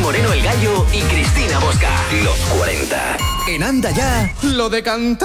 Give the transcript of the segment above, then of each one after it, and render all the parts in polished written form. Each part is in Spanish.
Moreno el Gallo y Cristina Bosca. Los 40. En Anda Ya, lo de cantar.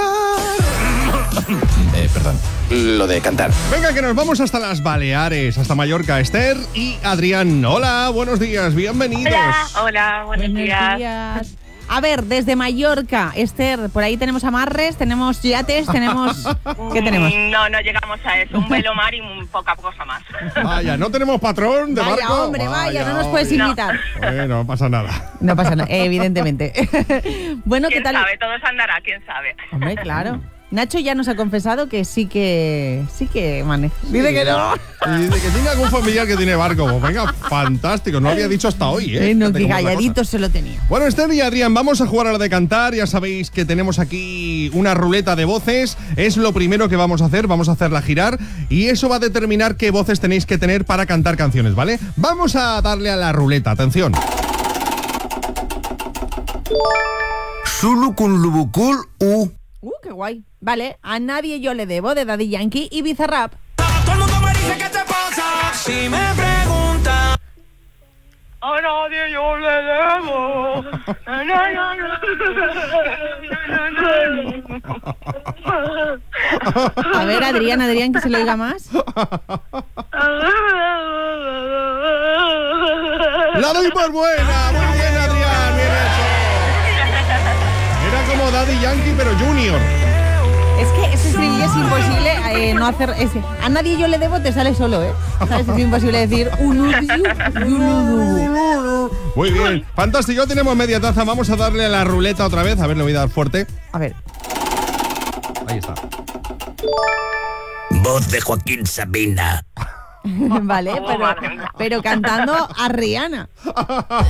Perdón, lo de cantar. Venga, que nos vamos hasta las Baleares, hasta Mallorca. Esther y Adrián. Hola, buenos días, bienvenidos. Hola, buenos días. A ver, desde Mallorca, Esther, por ahí tenemos amarres, tenemos yates, tenemos... ¿Qué tenemos? No llegamos a eso, un velomar y poca cosa más. Vaya, ¿no tenemos patrón de Vaya, barco? hombre, vaya, no nos puedes invitar. Bueno, no pasa nada. No pasa nada, evidentemente. Bueno, ¿qué tal? ¿Quién sabe? Todo se andará, ¿quién sabe? Hombre, claro. Nacho ya nos ha confesado que sí que maneja. Dice que no. Y dice que tiene algún familiar que tiene barco. Pues venga, fantástico. No lo había dicho hasta hoy, ¿eh? No, Fíjate que cómo es la calladito cosa. se lo tenía. Bueno, Esther y Adrián, vamos a jugar a la de cantar. Ya sabéis que tenemos aquí una ruleta de voces. Es lo primero que vamos a hacer. Vamos a hacerla girar. Y eso va a determinar qué voces tenéis que tener para cantar canciones, ¿vale? Vamos a darle a la ruleta. Atención. Solo con Lubukul U. Qué guay. Vale, A Nadie Yo Le Debo, de Daddy Yankee y Bizarrap. Todo el mundo me dice ¿qué te pasa? Si me preguntan. A nadie yo le debo. A ver, Adrián, que se lo oiga más. ¡La doy por buena! Muy bien, Adrián. Bien hecho. Era como Daddy Yankee, pero Junior. Es que ese estribillo es imposible no hacer ese. A Nadie Yo Le Debo te sale solo, ¿eh? ¿Sabes? Es imposible decir un Muy bien, fantástico, tenemos media taza. Vamos a darle a la ruleta otra vez. A ver, le voy a dar fuerte. A ver. Ahí está. Voz de Joaquín Sabina. Vale, Madre mía. pero cantando a Rihanna.